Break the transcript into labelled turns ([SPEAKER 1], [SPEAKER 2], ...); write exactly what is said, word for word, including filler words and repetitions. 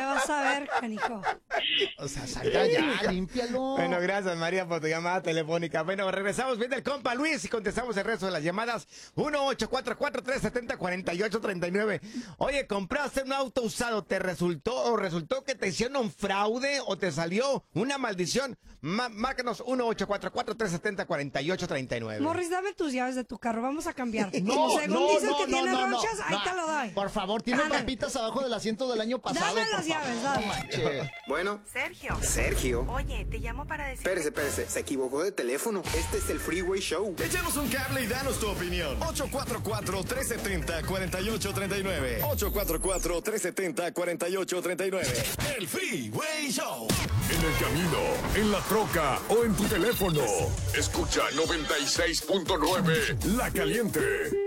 [SPEAKER 1] vas a ver, canijo.
[SPEAKER 2] O sea, salga ya, límpialo.
[SPEAKER 3] Bueno, gracias, María, por tu llamada telefónica. Bueno, regresamos bien del compa Luis y contestamos el resto de las llamadas. uno ocho cuatro cuatro, tres siete cero, cuatro ocho tres nueve. Oye, ¿compraste un auto usado? ¿Te resultó o resultó que te hicieron un fraude o te salió una maldición? Ma- márcanos uno ocho cuatro cuatro, tres siete cero, cuatro ocho tres nueve.
[SPEAKER 1] Morris, dame tus llaves de tu carro, vamos a cambiar.
[SPEAKER 2] No,
[SPEAKER 1] Como según
[SPEAKER 2] no,
[SPEAKER 1] dices
[SPEAKER 2] no,
[SPEAKER 1] que
[SPEAKER 2] no,
[SPEAKER 1] tiene
[SPEAKER 2] no, no.
[SPEAKER 1] ronchas, ahí
[SPEAKER 2] No,
[SPEAKER 1] te lo doy.
[SPEAKER 2] Por favor, tiene
[SPEAKER 1] Dale.
[SPEAKER 2] papitas abajo del asiento del año pasado.
[SPEAKER 1] Dame
[SPEAKER 2] por
[SPEAKER 1] las
[SPEAKER 2] favor.
[SPEAKER 1] llaves, dale.
[SPEAKER 2] No manches.
[SPEAKER 4] Bueno,
[SPEAKER 5] Sergio.
[SPEAKER 4] Sergio.
[SPEAKER 5] Oye, te llamo para decir.
[SPEAKER 4] Espérese, espérese, se equivocó de teléfono. Este es el Freeway Show.
[SPEAKER 6] Échanos un cable y danos tu opinión. ocho cuatro cuatro, tres siete cero, cuatro ocho tres nueve. ocho cuatro cuatro, tres siete cero, cuatro ocho tres nueve. El Freeway Show.
[SPEAKER 7] En el camino, en la troca o en tu teléfono. Escucha noventa y seis punto nueve La Caliente.